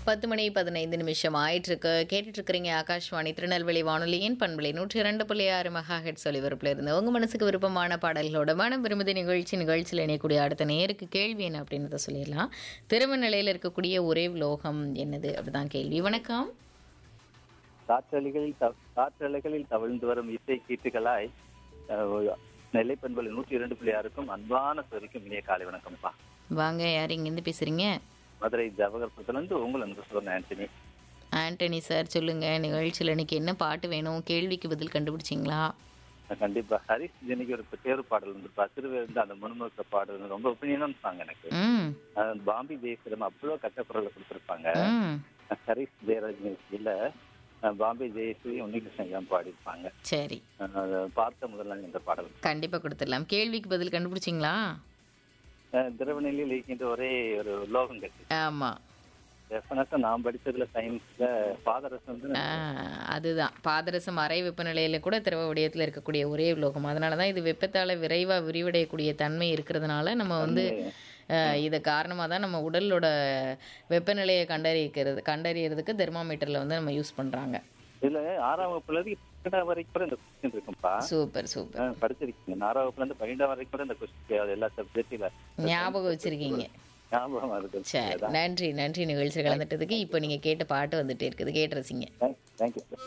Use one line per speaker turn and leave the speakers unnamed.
10:15 ஆயிட்டிருக்கு. கேட்டுட்ருக்கிறீங்க ஆகாஷ்வாணி திருநெல்வேலி வானொலியின் பண்பலை 102.6 மெகாஹெர்ட்ஸ் ஒலிபரப்புல இருந்து உங்க மனசுக்கு விருப்பமான பாடல்களோட மனம் விரும்புதி நிகழ்ச்சியில் இணையக்கூடிய அடுத்த நேருக்கு கேள்வி என்ன அப்படின்றத சொல்லிடலாம். திறம நிலையில் இருக்கக்கூடிய ஒரே உலோகம் என்னது அப்படிதான் கேள்வி. வணக்கம்.
காற்றலைகளில் தவழ்ந்து வரும் இசை கீட்டுகளாய் நெல்லை பண்பலை 102.6க்கும் அன்பான சொரிக்கும் இனிய காலை வணக்கம்ப்பா.
வாங்க, யார் இங்கேருந்து பேசுறீங்க?
மதுரை ஜவஹர்புரத்துலேருந்து உங்கள் அன்பு சோதனை ஆண்டனி.
ஆண்டனி சார், சொல்லுங்க. நிகழ்ச்சியில் இன்னைக்கு என்ன பாட்டு வேணும்? கேள்விக்கு பதில் கண்டுபிடிச்சிங்களா?
கண்டிப்பா. ஹரிஷ் இன்னைக்கு ஒரு தேர்வு பாடல் வந்துப்பா. சிறுவிருந்து அந்த முணுமுணுக்க பாடல் ரொம்ப ஒப்பீனியனும் சாங் எனக்கு. பாம்பி ஜெயசிரம் அவ்வளோ கட்டக்குரலை கொடுத்துருப்பாங்க. ஹரிஷ் ஜெயராஜ் இல்ல, பாம்பே ஜெயஸ்ரீ உன்னிகிருஷ்ணன் தான் பாடியிருப்பாங்க.
சரி,
பார்த்த முதல்ல இந்த பாடல்
கண்டிப்பா கொடுத்துடலாம். கேள்விக்கு பதில் கண்டுபிடிச்சிங்களா?
திரவநிலையில் இருக்கின்ற ஒரே ஒரு உலோகம் கட்டி.
ஆமா,
டெஃபினட்டா நான் படிச்சதுல சயின்ஸ்ல பாதரசம்
அதுதான். பாதரசம் அறை வெப்பநிலையில கூட திரவ வடிவத்தில் இருக்கக்கூடிய ஒரே உலோகம். அதனாலதான் இது வெப்பத்தால விரைவா விரிவடையக்கூடிய தன்மை இருக்கிறதுனால நம்ம வந்து இது காரணமாக தான் நம்ம உடலோட வெப்பநிலையை கண்டறியறதுக்கு தெர்மாமீட்டர்ல வந்து நம்ம யூஸ் பண்றாங்க.
இதுல 6ஆம் வகுப்புல இருந்து 12ஆம் வரைக்கும் கூட இந்த கொஸ்டின் இருக்கும்பா.
சூப்பர் சூப்பர்,
படிச்சிருக்கீங்க. 6ஆம் வகுப்புல இருந்து 12ஆம் வரைக்கும் கூட இந்த கொஸ்டின் எல்லா சப்ஜெக்ட்ல
ஞாபகம் வச்சிருக்கீங்க.
ஞாபகம் இருக்கு.
சரி, நன்றி நிகழ்ச்சி கலந்துட்டதுக்கு. இப்போ நீங்க கேட்ட பாட்டு வந்துட்டே இருக்குது, கேட்டு ரசிங்க.
தேங்க்யூ.